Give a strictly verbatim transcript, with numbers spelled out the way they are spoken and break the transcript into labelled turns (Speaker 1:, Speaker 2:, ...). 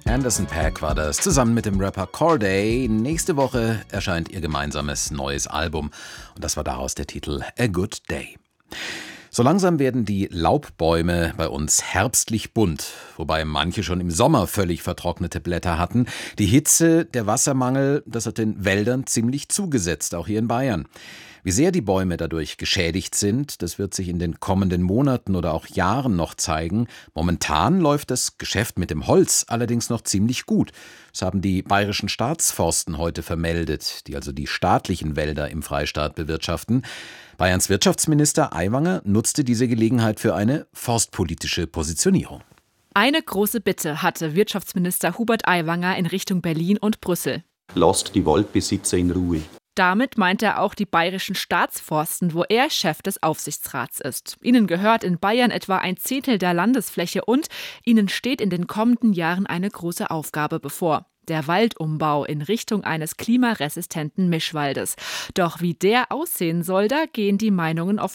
Speaker 1: Anderson .Paak war das, zusammen mit dem Rapper Corday. Nächste Woche erscheint ihr gemeinsames neues Album. Und das war daraus der Titel A Good Day. So langsam werden die Laubbäume bei uns herbstlich bunt, wobei manche schon im Sommer völlig vertrocknete Blätter hatten. Die Hitze, der Wassermangel, das hat den Wäldern ziemlich zugesetzt, auch hier in Bayern. Wie sehr die Bäume dadurch geschädigt sind, das wird sich in den kommenden Monaten oder auch Jahren noch zeigen. Momentan läuft das Geschäft mit dem Holz allerdings noch ziemlich gut. Das haben die bayerischen Staatsforsten heute vermeldet, die also die staatlichen Wälder im Freistaat bewirtschaften. Bayerns Wirtschaftsminister Aiwanger nutzte diese Gelegenheit für eine forstpolitische Positionierung.
Speaker 2: Eine große Bitte hatte Wirtschaftsminister Hubert Aiwanger in Richtung Berlin und Brüssel.
Speaker 3: Lasst die Waldbesitzer in Ruhe.
Speaker 2: Damit meint er auch die bayerischen Staatsforsten, wo er Chef des Aufsichtsrats ist. Ihnen gehört in Bayern etwa ein Zehntel der Landesfläche und ihnen steht in den kommenden Jahren eine große Aufgabe bevor. Der Waldumbau in Richtung eines klimaresistenten Mischwaldes. Doch wie der aussehen soll, da gehen die Meinungen offenbar